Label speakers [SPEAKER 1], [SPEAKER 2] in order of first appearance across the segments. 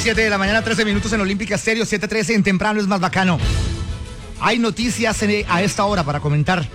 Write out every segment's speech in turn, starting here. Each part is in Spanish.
[SPEAKER 1] 7 de la mañana, 13 minutos en Olímpica Estéreo, 7:13 en Temprano es más bacano. Hay noticias a esta hora para comentar.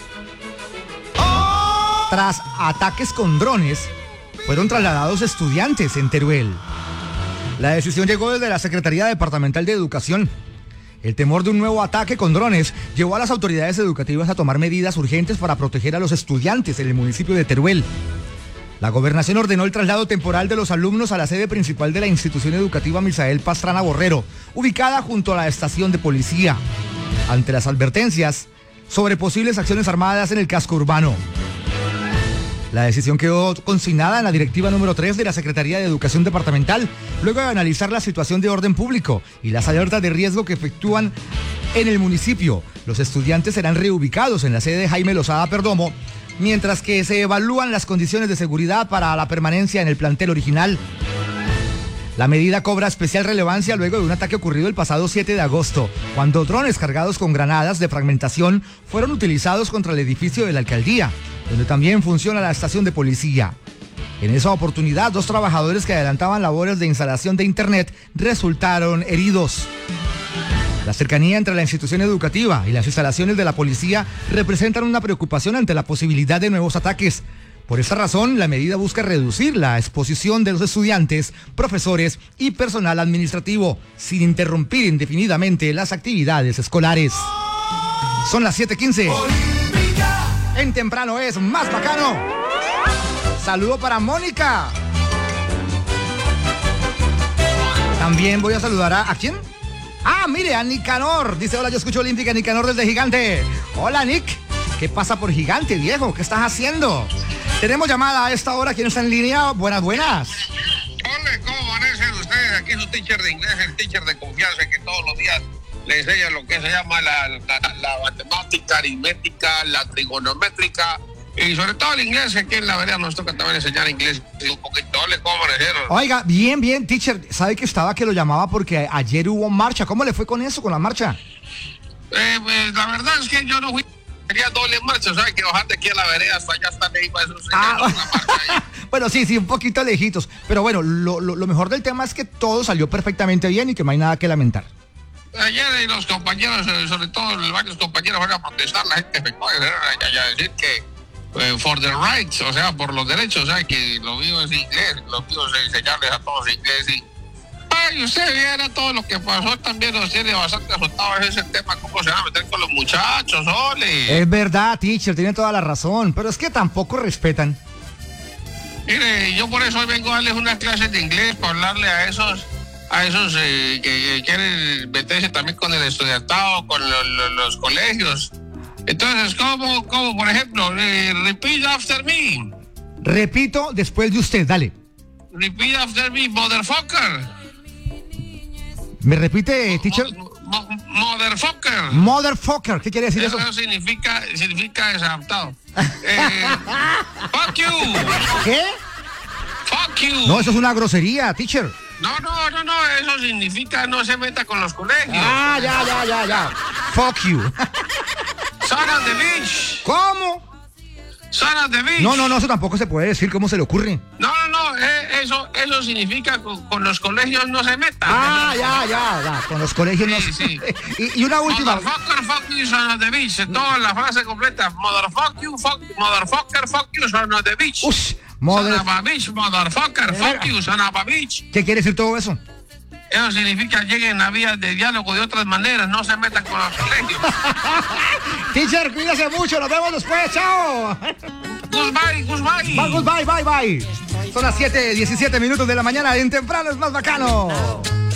[SPEAKER 1] Tras ataques con drones, fueron trasladados estudiantes en Teruel. La decisión llegó desde la Secretaría Departamental de Educación. El temor de un nuevo ataque con drones llevó a las autoridades educativas a tomar medidas urgentes para proteger a los estudiantes en el municipio de Teruel. La gobernación ordenó el traslado temporal de los alumnos a la sede principal de la institución educativa Misael Pastrana Borrero, ubicada junto a la estación de policía, ante las advertencias sobre posibles acciones armadas en el casco urbano. La decisión quedó consignada en la directiva número 3 de la Secretaría de Educación Departamental, luego de analizar la situación de orden público y las alertas de riesgo que efectúan en el municipio. Los estudiantes serán reubicados en la sede de Jaime Lozada Perdomo, mientras que se evalúan las condiciones de seguridad para la permanencia en el plantel original. La medida cobra especial relevancia luego de un ataque ocurrido el pasado 7 de agosto, cuando drones cargados con granadas de fragmentación fueron utilizados contra el edificio de la alcaldía, donde también funciona la estación de policía. En esa oportunidad, 2 trabajadores que adelantaban labores de instalación de internet resultaron heridos. La cercanía entre la institución educativa y las instalaciones de la policía representan una preocupación ante la posibilidad de nuevos ataques. Por esta razón, la medida busca reducir la exposición de los estudiantes, profesores y personal administrativo, sin interrumpir indefinidamente las actividades escolares. Son las 7:15. En Temprano es más bacano. Saludo para Mónica. También voy a saludar ¿a quién? Ah, mire, a Nicanor. Dice, hola, yo escucho Olímpica, Nicanor desde Gigante. Hola, Nick. ¿Qué pasa por Gigante, viejo? ¿Qué estás haciendo? Tenemos llamada a esta hora. ¿Quién está en línea? Buenas, buenas.
[SPEAKER 2] Hola, ¿cómo amanecen ustedes? Aquí es su teacher de inglés, el teacher de confianza que todos los días le enseña lo que se llama la matemática, aritmética, la trigonométrica y sobre todo el inglés, que aquí en la vereda nos toca también enseñar inglés un poquito. Hola, ¿cómo amanecieron?
[SPEAKER 1] Oiga, bien, bien, teacher. ¿Sabe que estaba que lo llamaba porque ayer hubo marcha? ¿Cómo le fue con eso, con la marcha?
[SPEAKER 2] Pues la verdad es que yo no fui. Quería doble marcha, ¿sabes? Que bajar de aquí a la vereda hasta allá está lejos para eso.
[SPEAKER 1] Bueno, sí, un poquito lejitos. Pero bueno, lo mejor del tema es que todo salió perfectamente bien y que no hay nada que lamentar.
[SPEAKER 2] Ayer los compañeros, sobre todo varios compañeros, van a protestar. La gente me puede decir que for the rights, o sea, por los derechos, o sea, que lo mío es inglés, lo mío es enseñarles a todos inglés y... Ay, usted viera todo lo que pasó, también nos tiene bastante asustado ese tema, cómo se va a meter con los muchachos, ole.
[SPEAKER 1] Es verdad, teacher, tiene toda la razón, pero es que tampoco respetan.
[SPEAKER 2] Mire, yo por eso hoy vengo a darles unas clases de inglés para hablarle a esos que quieren meterse también con el estudiantado, con los colegios. Entonces, ¿cómo por ejemplo, repeat after me?
[SPEAKER 1] Repito después de usted, dale.
[SPEAKER 2] Repeat after me, motherfucker.
[SPEAKER 1] ¿Me repite, teacher?
[SPEAKER 2] Motherfucker.
[SPEAKER 1] Motherfucker, ¿qué quiere decir eso?
[SPEAKER 2] Eso significa desadaptado. Fuck you.
[SPEAKER 1] ¿Qué?
[SPEAKER 2] Fuck you.
[SPEAKER 1] No, eso es una grosería, teacher.
[SPEAKER 2] No, eso significa no se meta con los colegios.
[SPEAKER 1] Ah, ya. Fuck you.
[SPEAKER 2] Son of the beach.
[SPEAKER 1] ¿Cómo?
[SPEAKER 2] Son of the beach.
[SPEAKER 1] No, eso tampoco se puede decir, ¿cómo se le ocurre?
[SPEAKER 2] No, eso significa con los colegios no se meta.
[SPEAKER 1] Ah, ya, con los colegios no se...
[SPEAKER 2] Sí.
[SPEAKER 1] Y una última...
[SPEAKER 2] Motherfucker, fuck you, son of the beach. Toda la frase completa. Motherfucker, fuck you, son of the beach.
[SPEAKER 1] Ush,
[SPEAKER 2] son of a beach, motherfucker, fuck you, son of a beach.
[SPEAKER 1] ¿Qué quiere decir todo eso?
[SPEAKER 2] Eso significa lleguen a vías de diálogo de otras maneras, no se metan con los colegios.
[SPEAKER 1] Teacher, cuídese mucho, nos vemos después, chao.
[SPEAKER 2] Goodbye.
[SPEAKER 1] Bye. Son las 7:17 de la mañana, en Temprano es más bacano.